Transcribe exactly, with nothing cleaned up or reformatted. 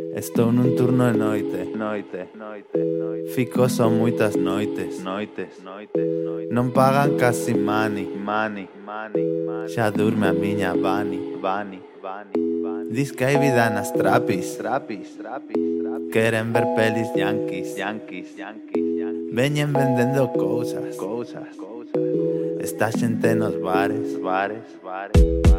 Estou nun turno de noite, noite, noite, noite. Fico só moitas noites, noites, noites, noites. Non pagan casi money, money, money, money. Xa durme a miña Vani, Vani, Vani, Vani. Dis que hai vida nas trapis, trapis, trapis, trapis. Queren ver pelis yankees, yankees, yankees, yankees. Veñen vendendo cousas, cousas, cousas. Está xente nos bares, bares, bares, bares.